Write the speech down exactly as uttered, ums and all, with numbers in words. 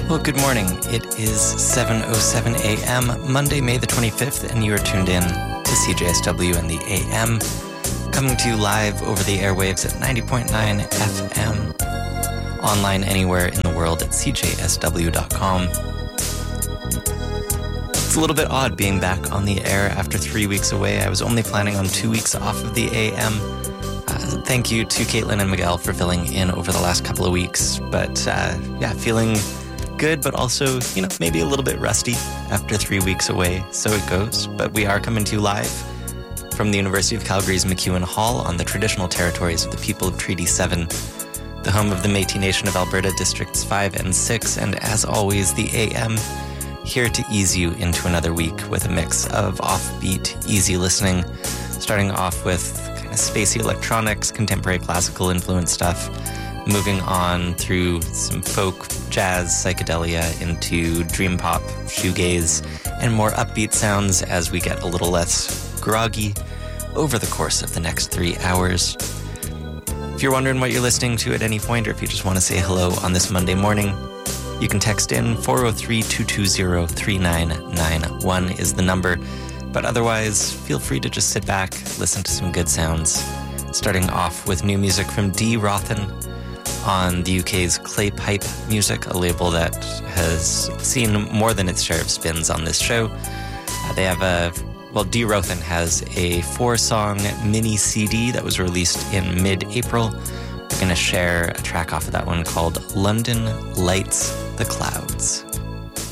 Well, good morning. It is seven oh seven a.m., Monday, May the twenty-fifth, and you are tuned in to C J S W in the A M, coming to you live over the airwaves at ninety point nine F M, online anywhere in the world at c j s w dot com. It's a little bit odd being back on the air after three weeks away. I was only planning on two weeks off of the A M. Uh, thank you to Caitlin and Miguel for filling in over the last couple of weeks. But uh, yeah, feeling good, but also, you know, maybe a little bit rusty after three weeks away. So it goes. But we are coming to you live from the University of Calgary's MacEwan Hall on the traditional territories of the people of Treaty seven, the home of the Métis Nation of Alberta Districts five and six, and as always, the A M, here to ease you into another week with a mix of offbeat, easy listening, starting off with kind of spacey electronics, contemporary classical influence stuff, moving on through some folk, jazz, psychedelia into dream pop, shoegaze, and more upbeat sounds as we get a little less groggy over the course of the next three hours. If you're wondering what you're listening to at any point, or if you just want to say hello on this Monday morning, you can text in four oh three, two two zero, three nine nine one is the number. But otherwise, feel free to just sit back, listen to some good sounds. Starting off with new music from Dee Rothen on the U K's Clay Pipe Music, a label that has seen more than its share of spins on this show. Uh, they have a, well, Dee Rothen has a four-song mini C D that was released in mid-April. We're going to share a track off of that one called London Lights the Clouds.